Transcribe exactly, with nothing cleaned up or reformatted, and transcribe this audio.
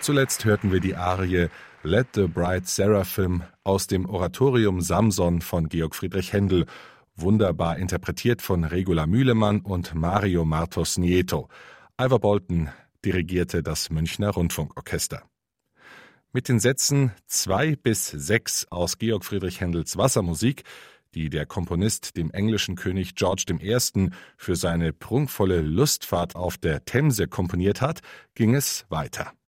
Zuletzt hörten wir die Arie Let the Bright Seraphim aus dem Oratorium Samson von Georg Friedrich Händel, wunderbar interpretiert von Regula Mühlemann und Mario Martos Nieto. Ivor Bolton dirigierte das Münchner Rundfunkorchester. Mit den Sätzen zwei bis sechs aus Georg Friedrich Händels Wassermusik, die der Komponist dem englischen König George der Erste. für seine prunkvolle Lustfahrt auf der Themse komponiert hat, ging es weiter.